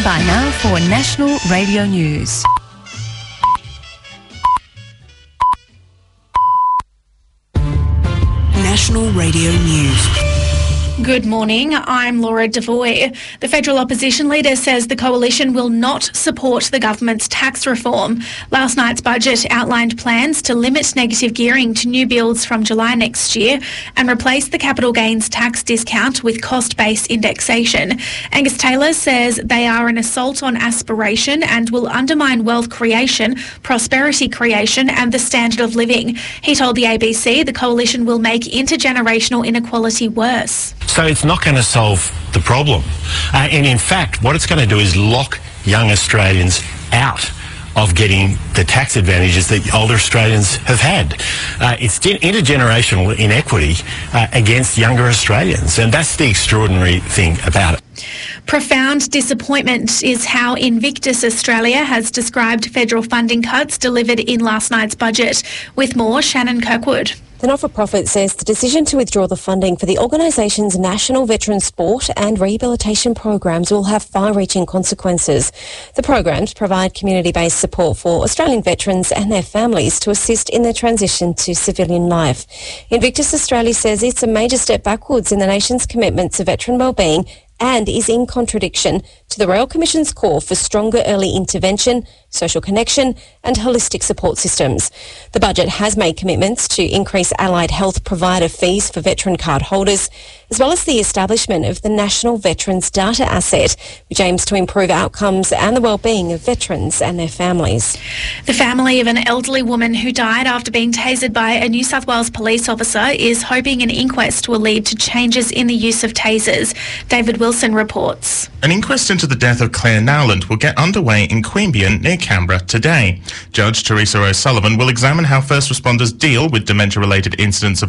Time now for National Radio News. National Radio News. Good morning, I'm Laura Devoy. The federal opposition leader says the coalition will not support the government's tax reform. Last night's budget outlined plans to limit negative gearing to new builds from July next year and replace the capital gains tax discount with cost-based indexation. Angus Taylor says they are an assault on aspiration and will undermine wealth creation, prosperity creation and the standard of living. He told the ABC the coalition will make intergenerational inequality worse. So it's not going to solve the problem. And in fact, what it's going to do is lock young Australians out of getting the tax advantages that older Australians have had. It's intergenerational inequity against younger Australians, and that's the extraordinary thing about it. Profound disappointment is how Invictus Australia has described federal funding cuts delivered in last night's budget. With more, Shannon Kirkwood. The not-for-profit says the decision to withdraw the funding for the organisation's national veteran sport and rehabilitation programs will have far-reaching consequences. The programs provide community-based support for Australian veterans and their families to assist in their transition to civilian life. Invictus Australia says it's a major step backwards in the nation's commitment to veteran wellbeing and is in contradiction to the Royal Commission's call for stronger early intervention, social connection and holistic support systems. The budget has made commitments to increase allied health provider fees for veteran card holders, as well as the establishment of the National Veterans Data Asset, which aims to improve outcomes and the wellbeing of veterans and their families. The family of an elderly woman who died after being tasered by a New South Wales police officer is hoping an inquest will lead to changes in the use of tasers. David Wilson reports. An inquest into the death of Claire Nowland will get underway in Queanbeyan near Canberra today. Judge Teresa O'Sullivan will examine how first responders deal with dementia-related incidents of